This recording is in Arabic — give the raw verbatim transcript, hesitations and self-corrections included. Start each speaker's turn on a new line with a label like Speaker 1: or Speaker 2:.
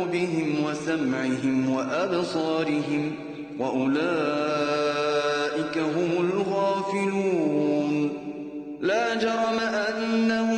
Speaker 1: بهم وسمعهم وأبصارهم وأولئك هم الغافلون لا جرم أنهم